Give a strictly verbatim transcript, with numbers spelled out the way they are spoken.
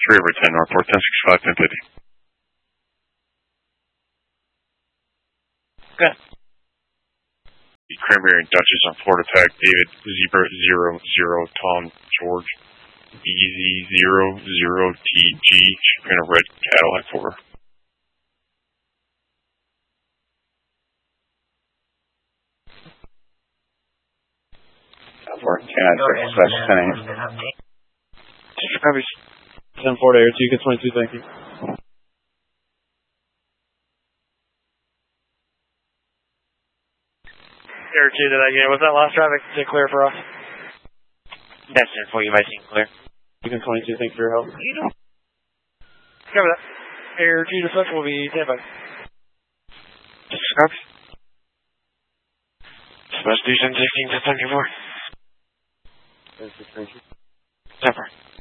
three over ten, Northport, ten sixty-five, ten fifty. Okay. Cranberry and Duchess on Florida tag, David Zebra zero zero, Tom George B Z zero zero T G, and a red Cadillac four. For ten six slash ten eight. Travis, ten four to air two, get twenty-two, thank you. Air two to that unit, was that last traffic to clear for us? That's ten four, you might seem clear. You can twenty-two, thank you for your help. Cover that. Air two to such will be ten five. Scrubs. Supposed to do ten sixteen to seventy-four. Thank you. Temper.